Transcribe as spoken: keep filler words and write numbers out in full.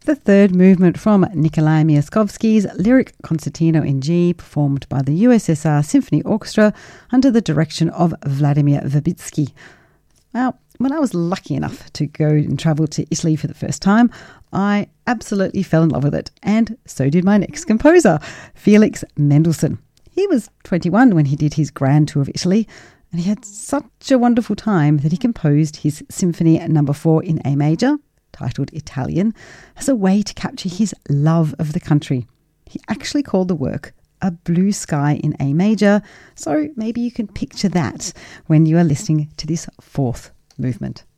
the third movement from Nikolai Miaskovsky's Lyric Concertino in G, performed by the U S S R Symphony Orchestra under the direction of Vladimir Verbitsky. Now, when I was lucky enough to go and travel to Italy for the first time, I absolutely fell in love with it, and so did my next composer, Felix Mendelssohn. He was twenty-one when he did his grand tour of Italy, and he had such a wonderful time that he composed his Symphony Number four in A major, titled Italian, as a way to capture his love of the country. He actually called the work A Blue Sky in A major, so maybe you can picture that when you are listening to this fourth movement.